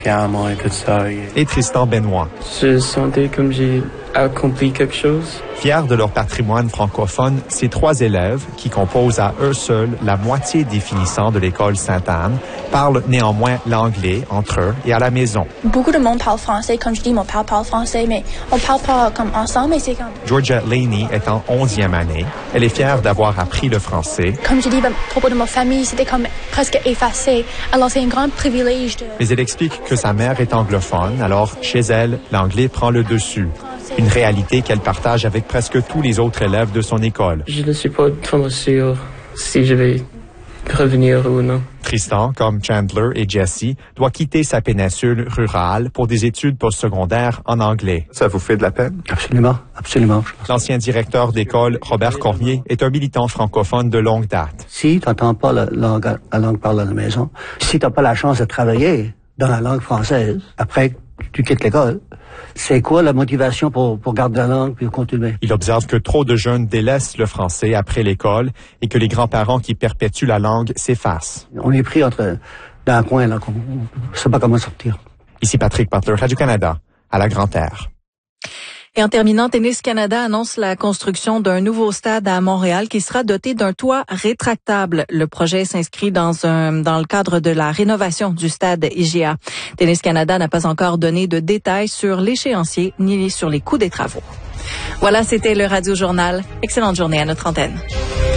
Carrément et tout ça. Et Tristan Benoît. Je sentais comme j'ai accompli quelque chose. Fiers de leur patrimoine francophone, ces 3 élèves, qui composent à eux seuls la moitié des finissants de l'école Sainte-Anne, parlent néanmoins l'anglais entre eux et à la maison. Beaucoup de monde parle français. Comme je dis, mon père parle français, mais on parle pas comme ensemble, mais c'est comme... Georgia Laney est en 11e année. Elle est fière d'avoir appris le français. Comme je dis, à propos de ma famille, c'était comme presque effacé. Alors, c'est un grand privilège de... Mais elle explique que sa mère est anglophone, alors chez elle, l'anglais prend le dessus. Une réalité qu'elle partage avec presque tous les autres élèves de son école. Je ne suis pas trop sûr si je vais revenir ou non. Tristan, comme Chandler et Jesse, doit quitter sa péninsule rurale pour des études postsecondaires en anglais. Ça vous fait de la peine? Absolument, absolument. L'ancien directeur d'école, Robert Cormier, est un militant francophone de longue date. Si tu n'entends pas la langue parlée à la maison, si tu n'as pas la chance de travailler dans la langue française, après tu quittes l'école, c'est quoi la motivation pour garder la langue puis continuer? Il observe que trop de jeunes délaissent le français après l'école et que les grands-parents qui perpétuent la langue s'effacent. On est pris dans un coin, là, on ne sait pas comment sortir. Ici Patrick Butler, Radio-Canada, à la Grande-Terre. Et en terminant, Tennis Canada annonce la construction d'un nouveau stade à Montréal qui sera doté d'un toit rétractable. Le projet s'inscrit dans le cadre de la rénovation du stade IGA. Tennis Canada n'a pas encore donné de détails sur l'échéancier ni sur les coûts des travaux. Voilà, c'était le Radio Journal. Excellente journée à notre antenne.